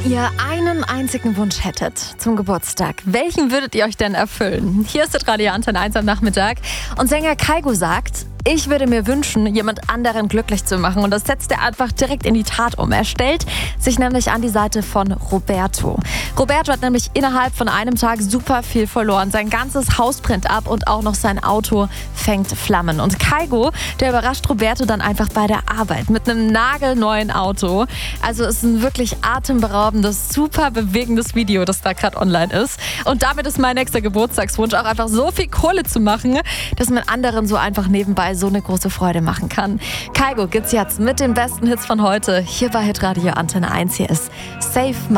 ihr einen einzigen Wunsch hättet zum Geburtstag, welchen würdet ihr euch denn erfüllen? Hier ist das Radio Antenne 1 am Nachmittag und Sänger Kygo sagt: Ich würde mir wünschen, jemand anderen glücklich zu machen. Und das setzt er einfach direkt in die Tat um. Er stellt sich nämlich an die Seite von Roberto. Roberto hat nämlich innerhalb von einem Tag super viel verloren. Sein ganzes Haus brennt ab und auch noch sein Auto fängt Flammen. Und Kygo, der überrascht Roberto dann einfach bei der Arbeit mit einem nagelneuen Auto. Also es ist ein wirklich atemberaubendes, super bewegendes Video, das da gerade online ist. Und damit ist mein nächster Geburtstagswunsch auch einfach so viel Kohle zu machen, dass man anderen so einfach nebenbei so eine große Freude machen kann. Kygo gibt's jetzt mit den besten Hits von heute hier bei Hitradio Antenne 1. Hier ist Safe